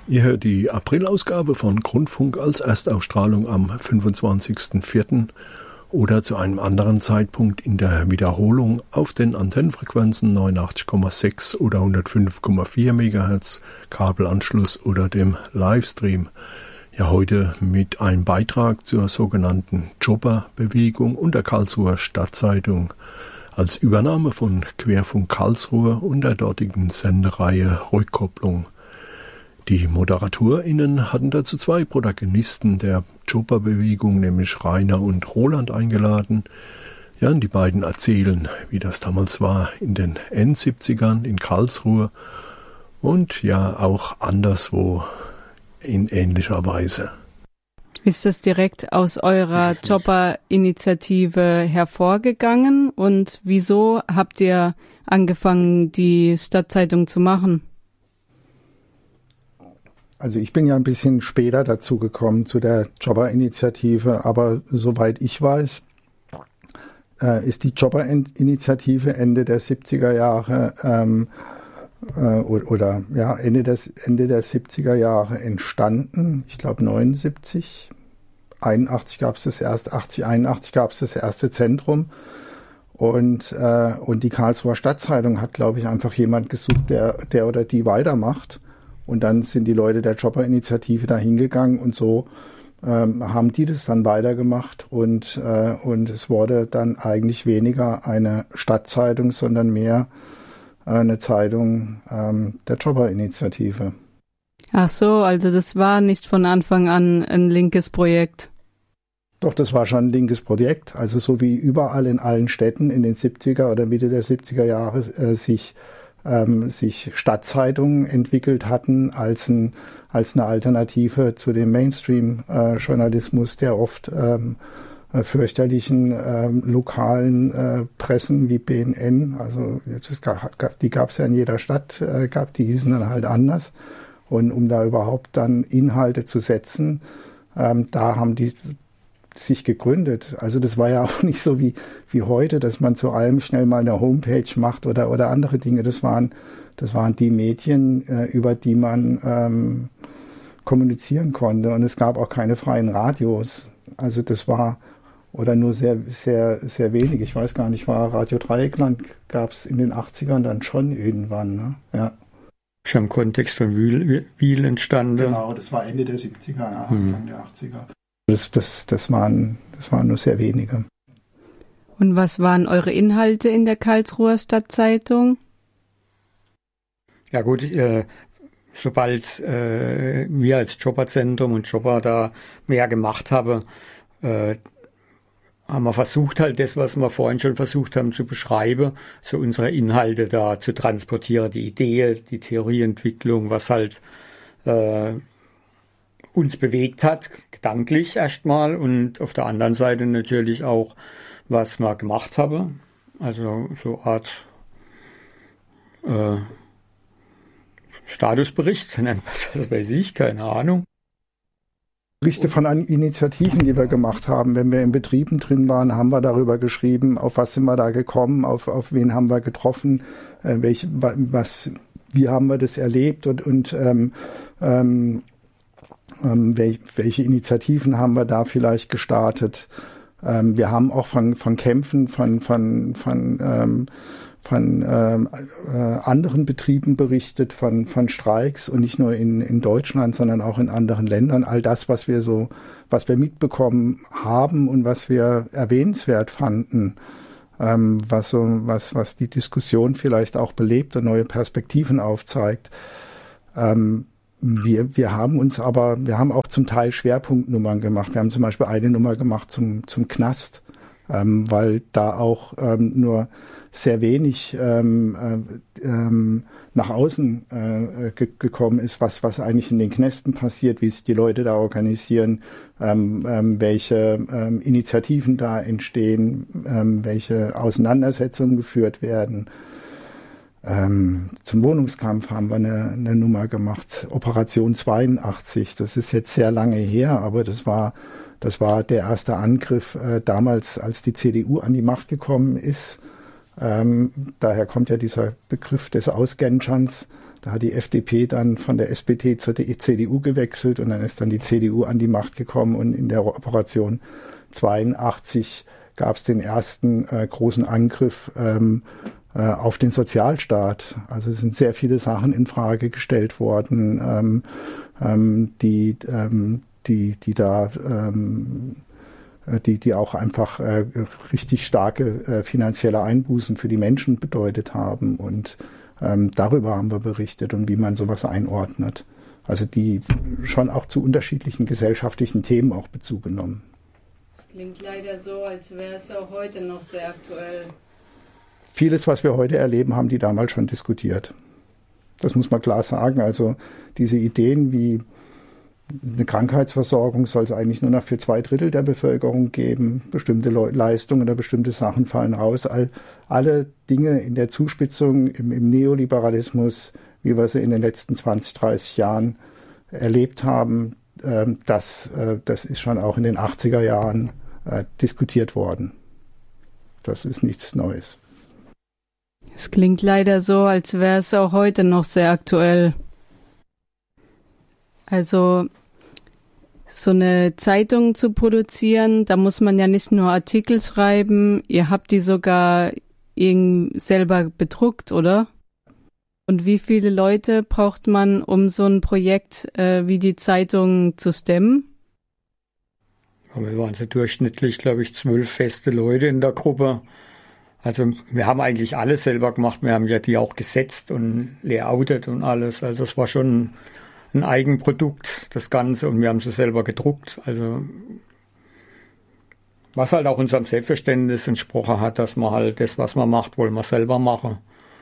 Ihr hört die Aprilausgabe von Grundfunk als Erstausstrahlung am 25.04. oder zu einem anderen Zeitpunkt in der Wiederholung auf den Antennenfrequenzen 89,6 oder 105,4 MHz, Kabelanschluss oder dem Livestream. Ja, heute mit einem Beitrag zur sogenannten Jobber-Bewegung und der Karlsruher Stadtzeitung als Übernahme von Querfunk Karlsruhe und der dortigen Sendereihe Rückkopplung. Die ModeratorInnen hatten dazu zwei Protagonisten der Jobber-Bewegung, nämlich Rainer und Roland, eingeladen. Ja, und die beiden erzählen, wie das damals war in den End-70ern in Karlsruhe und ja auch anderswo in ähnlicher Weise. Ist das direkt aus eurer Jobber-Initiative hervorgegangen und wieso habt ihr angefangen, die Stadtzeitung zu machen? Also ich bin ja ein bisschen später dazu gekommen zu der Jobber-Initiative, aber soweit ich weiß, ist die Jobber-Initiative Ende der 70er Jahre Ende der 70er Jahre entstanden. Ich glaube 79, 81 gab es das erste, 80, 81 gab es das erste Zentrum. Und die Karlsruher Stadtzeitung hat, glaube ich, einfach jemand gesucht, der oder die weitermacht. Und dann sind die Leute der Jobber-Initiative da hingegangen und so haben die das dann weitergemacht und es wurde dann eigentlich weniger eine Stadtzeitung, sondern mehr eine Zeitung der Jobber-Initiative. Ach so, also das war nicht von Anfang an ein linkes Projekt. Doch, das war schon ein linkes Projekt. Also so wie überall in allen Städten in den 70er oder Mitte der 70er Jahre sich Stadtzeitungen entwickelt hatten als eine Alternative zu dem Mainstream-Journalismus, der oft fürchterlichen lokalen Pressen wie BNN, also die gab es ja in jeder Stadt, die hießen dann halt anders. Und um da überhaupt dann Inhalte zu setzen, da haben die sich gegründet. Also das war ja auch nicht so wie heute, dass man zu allem schnell mal eine Homepage macht oder andere Dinge. Das waren die Medien, über die man kommunizieren konnte. Und es gab auch keine freien Radios. Also das war, oder nur sehr, sehr, sehr wenig. Ich weiß gar nicht, war Radio Dreieckland gab es in den 80ern dann schon irgendwann. Ne? Ja. Schon im Kontext von Wiel entstanden. Genau, das war Ende der 70er, Anfang der 80er. Das waren nur sehr wenige. Und was waren eure Inhalte in der Karlsruher Stadtzeitung? Ja gut, sobald wir als Jobberzentrum und Jobber da mehr gemacht haben wir versucht halt das, was wir vorhin schon versucht haben zu beschreiben, so unsere Inhalte da zu transportieren, die Idee, die Theorieentwicklung, was halt uns bewegt hat, gedanklich erstmal und auf der anderen Seite natürlich auch, was wir gemacht haben. Also so eine Art Statusbericht, nennt man das, weiß ich, keine Ahnung. Berichte von Initiativen, die wir gemacht haben. Wenn wir in Betrieben drin waren, haben wir darüber geschrieben, auf was sind wir da gekommen, auf wen haben wir getroffen, wie haben wir das erlebt und welche Initiativen haben wir da vielleicht gestartet. Wir haben auch von Kämpfen von anderen Betrieben berichtet, von Streiks und nicht nur in Deutschland, sondern auch in anderen Ländern. All das, was wir mitbekommen haben und was wir erwähnenswert fanden, was die Diskussion vielleicht auch belebt und neue Perspektiven aufzeigt. Wir haben auch zum Teil Schwerpunktnummern gemacht. Wir haben zum Beispiel eine Nummer gemacht zum Knast, weil da auch nur sehr wenig nach außen gekommen ist, was eigentlich in den Knästen passiert, wie sich die Leute da organisieren, welche Initiativen da entstehen, welche Auseinandersetzungen geführt werden. Zum Wohnungskampf haben wir eine Nummer gemacht, Operation 82. Das ist jetzt sehr lange her, aber das war der erste Angriff damals, als die CDU an die Macht gekommen ist. Daher kommt ja dieser Begriff des Ausgenscherns. Da hat die FDP dann von der SPD zur CDU gewechselt und dann ist dann die CDU an die Macht gekommen und in der Operation 82 gab es den ersten großen Angriff auf den Sozialstaat. Also es sind sehr viele Sachen in Frage gestellt worden, die auch einfach richtig starke finanzielle Einbußen für die Menschen bedeutet haben. Und darüber haben wir berichtet und wie man sowas einordnet. Also die schon auch zu unterschiedlichen gesellschaftlichen Themen auch Bezug genommen. Es klingt leider so, als wäre es auch heute noch sehr aktuell. Vieles, was wir heute erleben, haben die damals schon diskutiert. Das muss man klar sagen. Also diese Ideen wie eine Krankheitsversorgung soll es eigentlich nur noch für 2/3 der Bevölkerung geben. Bestimmte Leistungen oder bestimmte Sachen fallen raus. Alle Dinge in der Zuspitzung im Neoliberalismus, wie wir sie in den letzten 20, 30 Jahren erlebt haben, das ist schon auch in den 80er Jahren diskutiert worden. Das ist nichts Neues. Es klingt leider so, als wäre es auch heute noch sehr aktuell. Also so eine Zeitung zu produzieren, da muss man ja nicht nur Artikel schreiben, ihr habt die sogar selber bedruckt, oder? Und wie viele Leute braucht man, um so ein Projekt wie die Zeitung zu stemmen? Ja, wir waren so durchschnittlich, glaube ich, 12 feste Leute in der Gruppe. Also wir haben eigentlich alles selber gemacht. Wir haben ja die auch gesetzt und layoutet und alles. Also es war schon ein Eigenprodukt, das Ganze. Und wir haben sie selber gedruckt. Also was halt auch unserem Selbstverständnis entsprochen hat, dass man halt das, was man macht, wollen wir selber machen.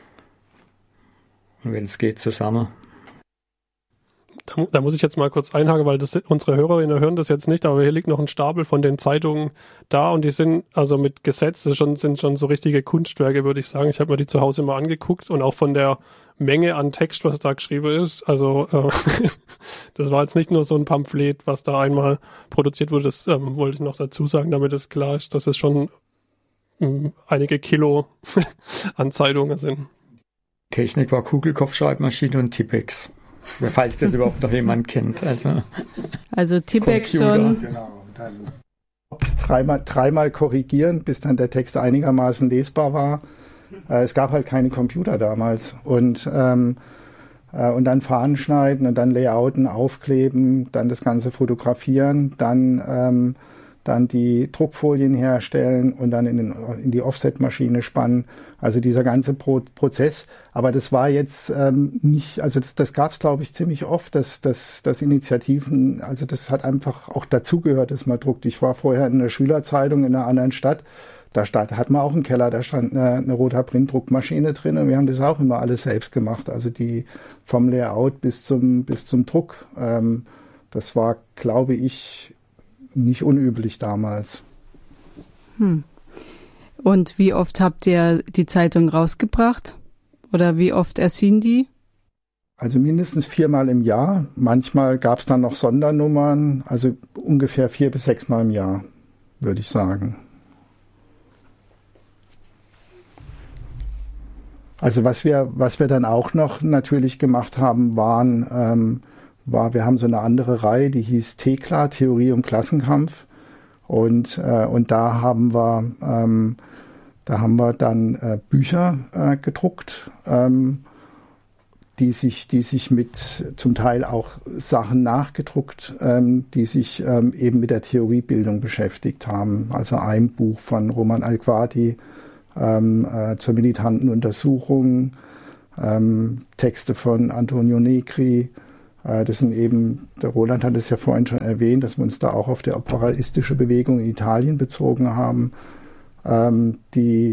Und wenn es geht, zusammen. Da muss ich jetzt mal kurz einhaken, weil unsere Hörerinnen hören das jetzt nicht, aber hier liegt noch ein Stapel von den Zeitungen da und die sind also mit Gesetz, sind schon so richtige Kunstwerke, würde ich sagen. Ich habe mir die zu Hause mal angeguckt und auch von der Menge an Text, was da geschrieben ist. Also das war jetzt nicht nur so ein Pamphlet, was da einmal produziert wurde, das wollte ich noch dazu sagen, damit es klar ist, dass es schon einige Kilo an Zeitungen sind. Technik war Kugelkopfschreibmaschine und Tippex. Falls das überhaupt noch jemand kennt. Also Tippex schon. Genau. Dann dreimal korrigieren, bis dann der Text einigermaßen lesbar war. Es gab halt keine Computer damals. Und dann Fahnen schneiden und dann Layouten, aufkleben, dann das Ganze fotografieren, dann die Druckfolien herstellen und dann in die Offset-Maschine spannen. Also dieser ganze Prozess. Aber das war jetzt nicht, also das gab es, glaube ich, ziemlich oft, dass Initiativen, also das hat einfach auch dazugehört, dass man druckt. Ich war vorher in einer Schülerzeitung in einer anderen Stadt. Da hat man auch einen Keller, da stand eine Rothaar-Print-Druckmaschine drin und wir haben das auch immer alles selbst gemacht. Also die vom Layout bis zum Druck. Das war, glaube ich, nicht unüblich damals. Und wie oft habt ihr die Zeitung rausgebracht? Oder wie oft erschien die? Also mindestens 4-mal im Jahr. Manchmal gab es dann noch Sondernummern. Also ungefähr 4 bis 6-mal im Jahr, würde ich sagen. Also was wir dann auch noch natürlich gemacht haben, wir haben so eine andere Reihe, die hieß TEKLA, Theorie und Klassenkampf. Und da haben wir dann Bücher gedruckt, die sich mit zum Teil auch Sachen nachgedruckt, die sich eben mit der Theoriebildung beschäftigt haben. Also ein Buch von Roman Alquati zur militanten Untersuchung, Texte von Antonio Negri. Das sind eben, der Roland hat es ja vorhin schon erwähnt, dass wir uns da auch auf die operaistische Bewegung in Italien bezogen haben, die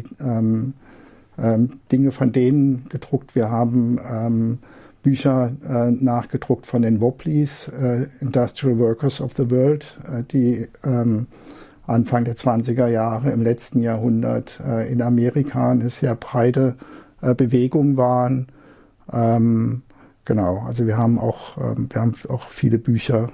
Dinge von denen gedruckt. Wir haben Bücher nachgedruckt von den Wobblies, Industrial Workers of the World, die Anfang der 20er Jahre im letzten Jahrhundert in Amerika eine sehr breite Bewegung waren. Genau, also wir haben auch viele Bücher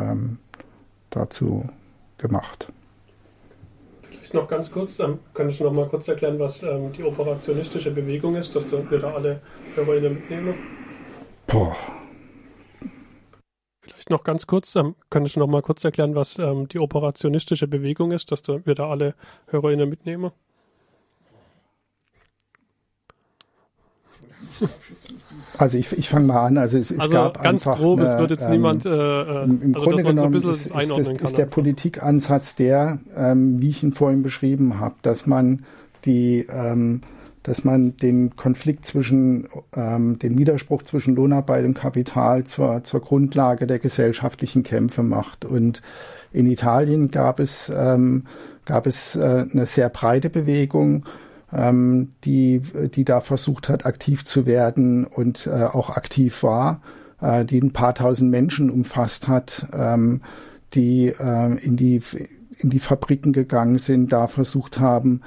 dazu gemacht. Vielleicht noch ganz kurz, kann ich noch mal kurz erklären, was die operationistische Bewegung ist, dass wir da alle Hörerinnen mitnehmen? Boah. Vielleicht noch ganz kurz, kann ich noch mal kurz erklären, was die operationistische Bewegung ist, dass wir da alle HörerInnen mitnehmen? Also ich fange mal an. Also es gab ganz einfach grob, es wird jetzt niemand, im Grunde genommen so ist der Politikansatz der, wie ich ihn vorhin beschrieben habe, dass man den Konflikt zwischen, den Widerspruch zwischen Lohnarbeit und Kapital zur Grundlage der gesellschaftlichen Kämpfe macht. Und in Italien gab es eine sehr breite Bewegung, die da versucht hat, aktiv zu werden und auch aktiv war, die ein paar tausend Menschen umfasst hat, die in die Fabriken gegangen sind, da versucht haben,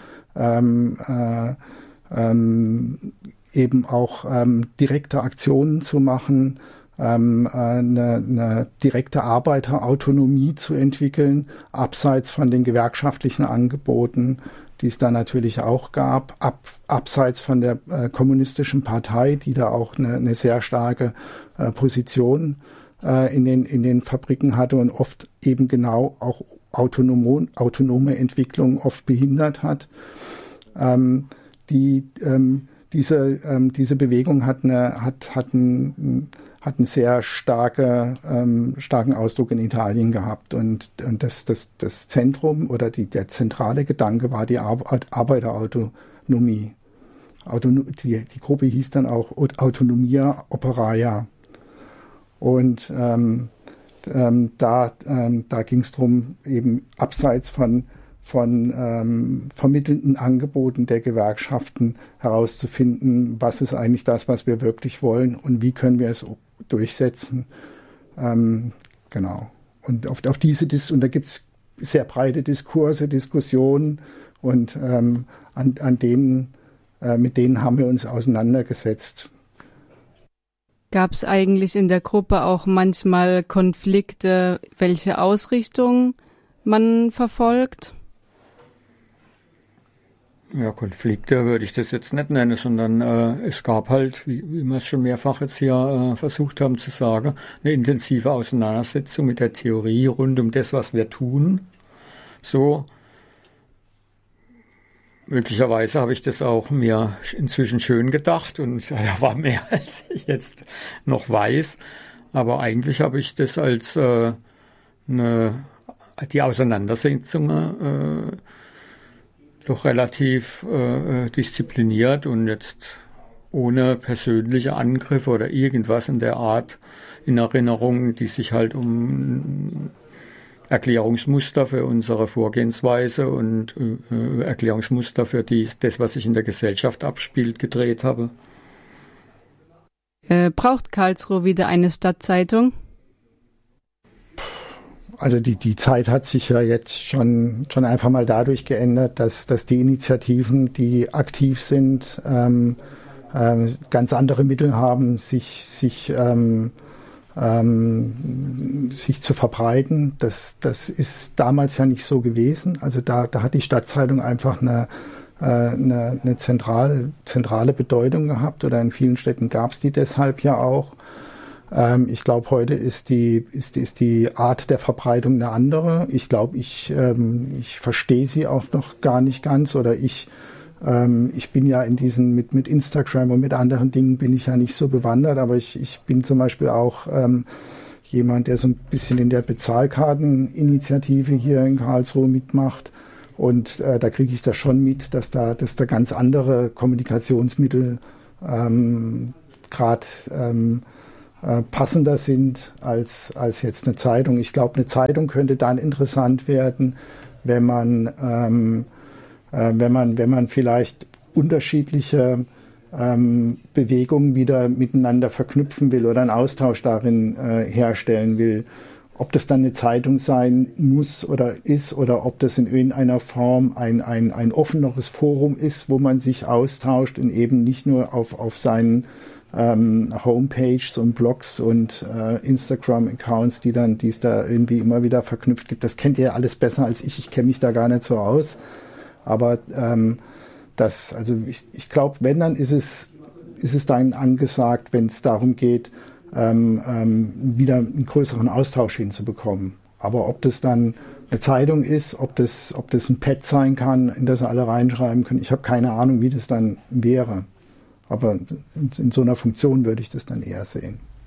eben auch direkte Aktionen zu machen, eine direkte Arbeiterautonomie zu entwickeln, abseits von den gewerkschaftlichen Angeboten, die es da natürlich auch gab, abseits von der kommunistischen Partei, die da auch eine sehr starke Position in den Fabriken hatte und oft eben genau auch autonome Entwicklung oft behindert hat. Diese Bewegung hat einen sehr starken Ausdruck in Italien gehabt und das Zentrum oder der zentrale Gedanke war die Arbeiterautonomie. Die Gruppe hieß dann auch Autonomia Operaia und da ging es darum, eben abseits von vermittelnden Angeboten der Gewerkschaften herauszufinden, was ist eigentlich das, was wir wirklich wollen und wie können wir es durchsetzen. Genau. Und und da gibt es sehr breite Diskussionen und mit denen haben wir uns auseinandergesetzt. Gab es eigentlich in der Gruppe auch manchmal Konflikte, welche Ausrichtung man verfolgt? Ja, Konflikte würde ich das jetzt nicht nennen, sondern es gab halt, wie wir es schon mehrfach jetzt hier versucht haben zu sagen, eine intensive Auseinandersetzung mit der Theorie rund um das, was wir tun. So, möglicherweise habe ich das auch mir inzwischen schön gedacht und da war mehr, als ich jetzt noch weiß. Aber eigentlich habe ich das als die Auseinandersetzung doch relativ diszipliniert und jetzt ohne persönliche Angriffe oder irgendwas in der Art in Erinnerung, die sich halt um Erklärungsmuster für unsere Vorgehensweise und Erklärungsmuster für das, was sich in der Gesellschaft abspielt, gedreht habe. Braucht Karlsruhe wieder eine Stadtzeitung? Also die Zeit hat sich ja jetzt schon einfach mal dadurch geändert, dass die Initiativen, die aktiv sind, ganz andere Mittel haben, sich zu verbreiten. Das ist damals ja nicht so gewesen. Also da hat die Stadtzeitung einfach eine zentrale Bedeutung gehabt oder in vielen Städten gab es die deshalb ja auch. Ich glaube, heute ist die Art der Verbreitung eine andere. Ich glaube, ich verstehe sie auch noch gar nicht ganz oder ich bin ja in diesen mit Instagram und mit anderen Dingen bin ich ja nicht so bewandert, aber ich bin zum Beispiel auch jemand, der so ein bisschen in der Bezahlkarteninitiative hier in Karlsruhe mitmacht und da kriege ich das schon mit, dass da ganz andere Kommunikationsmittel gerade passender sind als jetzt eine Zeitung. Ich glaube, eine Zeitung könnte dann interessant werden, wenn man vielleicht unterschiedliche Bewegungen wieder miteinander verknüpfen will oder einen Austausch darin herstellen will. Ob das dann eine Zeitung sein muss oder ist oder ob das in irgendeiner Form ein offeneres Forum ist, wo man sich austauscht und eben nicht nur auf seinen Homepages und Blogs und Instagram-Accounts, die es da irgendwie immer wieder verknüpft gibt. Das kennt ihr alles besser als ich. Ich kenne mich da gar nicht so aus. Aber ich glaube, wenn, dann ist es dann angesagt, wenn es darum geht, wieder einen größeren Austausch hinzubekommen. Aber ob das dann eine Zeitung ist, ob das ein Pad sein kann, in das alle reinschreiben können, ich habe keine Ahnung, wie das dann wäre. Aber in so einer Funktion würde ich das dann eher sehen.